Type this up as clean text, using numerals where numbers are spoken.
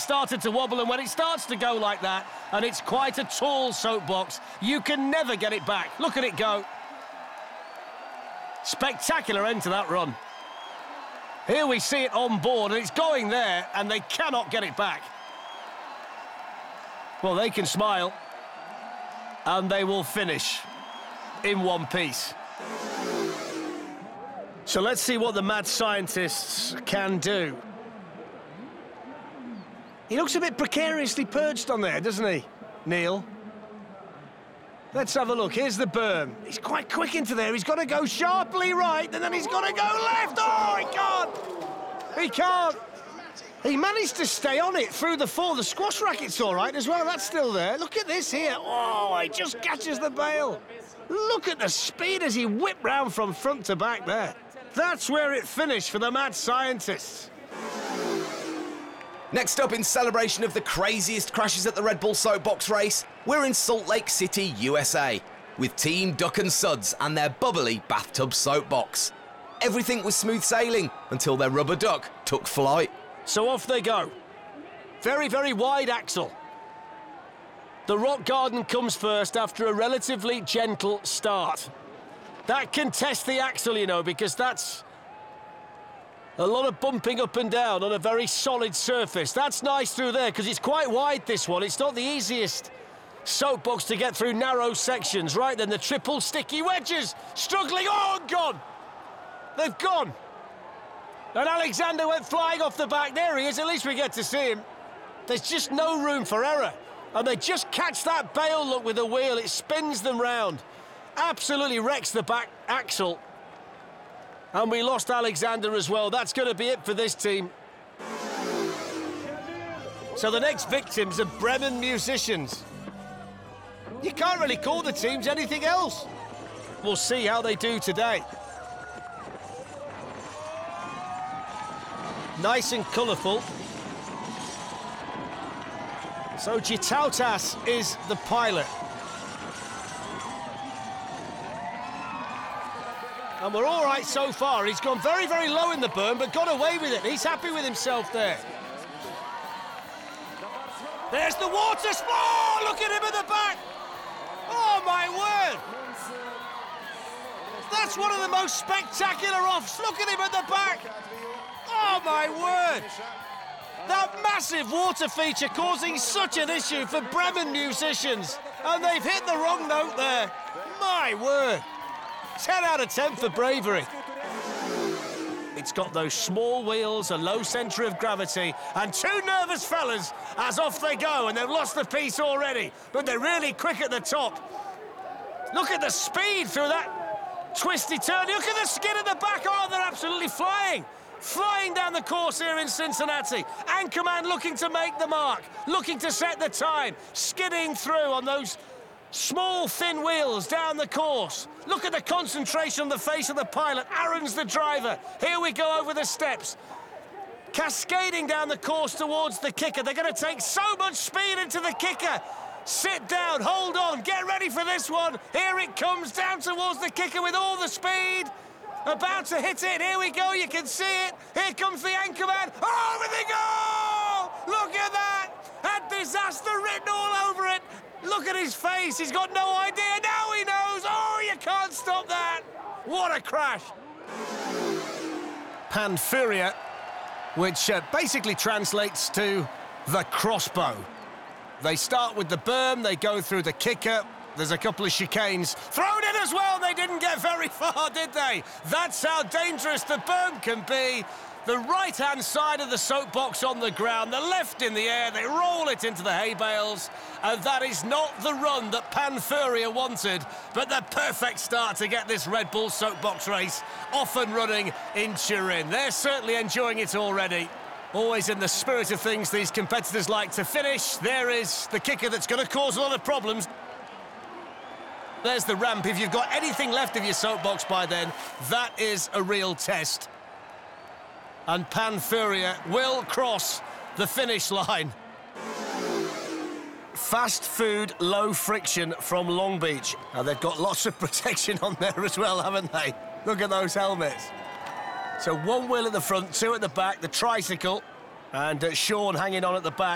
started to wobble, and when it starts to go like that, and it's quite a tall soapbox, you can never get it back. Look at it go. Spectacular end to that run. Here we see it on board, and it's going there, and they cannot get it back. Well, they can smile, and they will finish in one piece. So let's see what the mad scientists can do. He looks a bit precariously perched on there, doesn't he, Neil? Let's have a look. Here's the berm. He's quite quick into there. He's got to go sharply right, and then he's got to go left. Oh, he can't. He can't. He managed to stay on it through the fall. The squash racket's all right as well. That's still there. Look at this here. Oh, he just catches the bail. Look at the speed as he whipped round from front to back there. That's where it finished for the mad scientists. Next up, in celebration of the craziest crashes at the Red Bull Soapbox race, we're in Salt Lake City, USA, with Team Duck and Suds and their bubbly bathtub soapbox. Everything was smooth sailing until their rubber duck took flight. So off they go. Very, very wide axle. The rock garden comes first after a relatively gentle start. That can test the axle, you know, because that's a lot of bumping up and down on a very solid surface. That's nice through there, because it's quite wide, this one. It's not the easiest soapbox to get through narrow sections. Right then, the triple sticky wedges. Struggling. Oh, gone. They've gone. And Alexander went flying off the back. There he is. At least we get to see him. There's just no room for error. And they just catch that bail, look, with the wheel. It spins them round. Absolutely wrecks the back axle. And we lost Alexander as well. That's going to be it for this team. So the next victims are Bremen musicians. You can't really call the teams anything else. We'll see how they do today. Nice and colourful. So Gitautas is the pilot. And we're all right so far. He's gone very, very low in the berm, but got away with it. He's happy with himself there. There's the water spout! Look at him at the back! Oh, my word! That's one of the most spectacular offs. Look at him at the back! Oh, my word! That massive water feature causing such an issue for Bremen musicians. And they've hit the wrong note there. My word! 10 out of 10 for bravery. It's got those small wheels, a low centre of gravity, and two nervous fellas as off they go, and they've lost the piece already, but they're really quick at the top. Look at the speed through that twisty turn. Look at the skid at the back. Oh, they're absolutely flying. Flying down the course here in Cincinnati. Anchorman looking to make the mark, looking to set the time, skidding through on those small, thin wheels down the course. Look at the concentration on the face of the pilot. Aaron's the driver. Here we go over the steps. Cascading down the course towards the kicker. They're going to take so much speed into the kicker. Sit down, hold on, get ready for this one. Here it comes down towards the kicker with all the speed. About to hit it. Here we go, you can see it. Here comes the Anchorman. Oh, over they go! Look at that! Had disaster written all over it. Look at his face. He's got no idea. Now he knows. Oh, you can't stop that. What a crash. Panfuria, which basically translates to the crossbow. They start with the berm. They go through the kicker. There's a couple of chicanes thrown in as well. They didn't get very far, did they? That's how dangerous the berm can be. The right-hand side of the soapbox on the ground, the left in the air, they roll it into the hay bales, and that is not the run that Panfuria wanted, but the perfect start to get this Red Bull soapbox race off and running in Turin. They're certainly enjoying it already. Always in the spirit of things, these competitors like to finish. There is the kicker that's going to cause a lot of problems. There's the ramp. If you've got anything left of your soapbox by then, that is a real test. And Panfuria will cross the finish line. Fast food, low friction from Long Beach. Now, they've got lots of protection on there as well, haven't they? Look at those helmets. So one wheel at the front, two at the back, the tricycle, and Sean hanging on at the back.